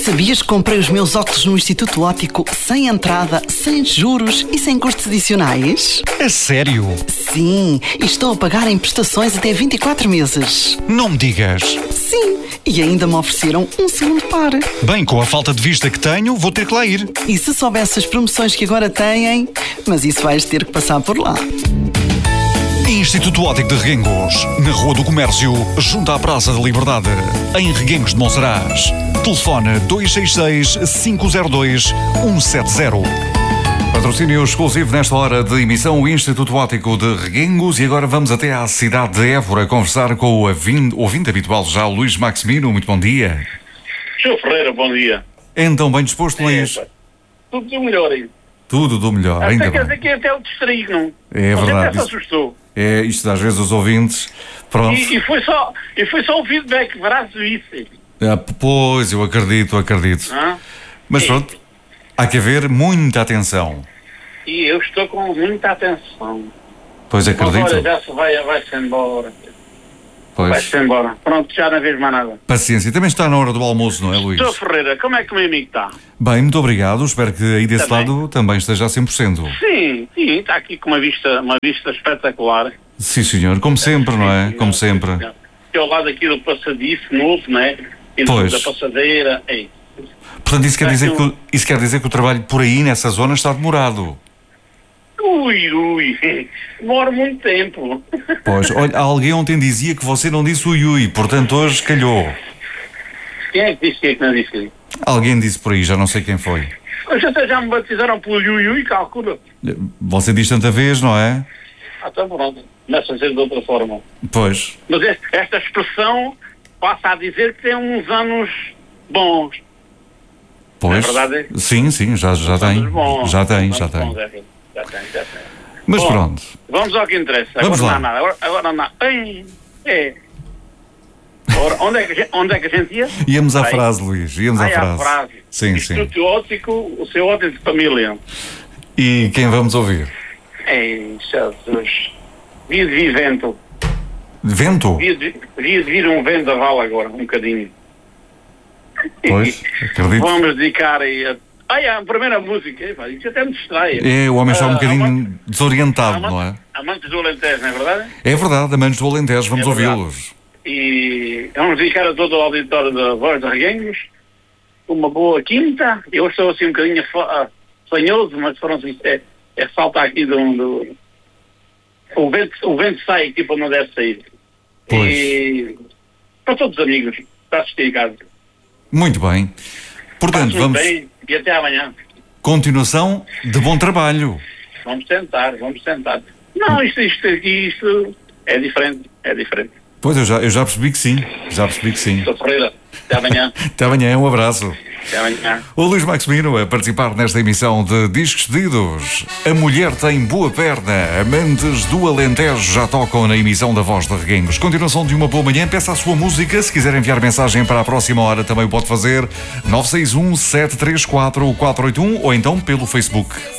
Sabias que comprei os meus óculos no Instituto Óptico sem entrada, sem juros e sem custos adicionais? A sério? Sim, e estou a pagar em prestações até 24 meses. Não me digas. Sim, e ainda me ofereceram um segundo par. Bem, com a falta de vista que tenho, vou ter que lá ir. E se soubesse as promoções que agora têm, mas isso vais ter que passar por lá. Instituto Óptico de Reguengos, na Rua do Comércio, junto à Praça da Liberdade, em Reguengos de Monsaraz. Telefone 266-502-170. Patrocínio exclusivo nesta hora de emissão, o Instituto Óptico de Reguengos. E agora vamos até à cidade de Évora conversar com o ouvinte habitual já, o Luís Maximino. Muito bom dia. Sr. Ferreira, bom dia. Então, bem disposto, Luís? Tudo do melhor aí. Tudo do melhor, ainda Até quer bem. dizer que até o distraí, não? É Você verdade. até se assustou. É isto, às vezes os ouvintes. Pronto. E foi só o feedback, verás isso. Pois, eu acredito. Ah? Mas Sim. pronto, há que haver muita atenção. E eu estou com muita atenção. Pois acredito. Agora já se vai-se embora. Pois. Vai-se embora. Pronto, já não vejo mais nada. Paciência. Também está na hora do almoço, não é, Luís? Sr. Ferreira, como é que o meu amigo está? Bem, muito obrigado. Espero que aí desse Também. lado também esteja a 100%. Sim, está aqui com uma vista espetacular. Sim, senhor. Como sempre, não é? Como sempre. Que ao lado aqui do passadiço novo, não é? E Pois. da passadeira. Ei. Portanto, isso quer dizer que o trabalho por aí, nessa zona, está demorado. Ui, demora muito tempo. Pois, olha, alguém ontem dizia que você não disse ui, portanto hoje calhou. Quem é que disse, quem é que não disse? Alguém disse por aí, já não sei quem foi. Hoje até já me batizaram pelo Yui, calcula. Você diz tanta vez, não é? Então pronto, começa a ser de outra forma. Pois. Mas esta expressão passa a dizer que tem uns anos bons. Pois. É verdade? Sim, já tem. Anos bons. Já tem. Já tem. Mas Bom, pronto. Vamos ao que interessa. Vamos Agora lá. não há nada. Agora não há. Ei, é. Ora, onde é que a gente ia? Íamos à Aí. frase, Luís. Íamos à À frase. frase. Sim. Instituto Óptico, o seu óptico de família. E quem vamos ouvir? Ei, Jesus. Via de vir vento. Vento? Via de vir um vendaval agora, um bocadinho. Pois, acredito. Vamos dedicar aí a primeira música. Isso até me distrai. É, o homem está um bocadinho desorientado, não é? Amantes do Alentejo, não é verdade? É verdade, amantes do Alentejo, vamos É verdade. ouvi-los. E vamos dedicar a todo o auditório da Voz de Reguengos uma boa quinta. Eu estou assim um bocadinho fanhoso, mas pronto, isto é falta aqui do... O vento sai aqui para não deve sair. Pois. E para todos os amigos, para assistir em casa. Muito bem. Portanto, Passe-me vamos... bem e até amanhã. Continuação de bom trabalho. Vamos tentar. Não, isto é diferente. Pois, eu já percebi que sim. Sr. Ferreira, até amanhã. Até amanhã, um abraço. Até amanhã. O Luís Maximino a participar nesta emissão de Discos Cedidos. A mulher tem boa perna. Amantes do Alentejo já tocam na emissão da Voz de Reguengos. Continuação de uma boa manhã. Peça a sua música. Se quiser enviar mensagem para a próxima hora, também o pode fazer. 961-734-481 ou então pelo Facebook.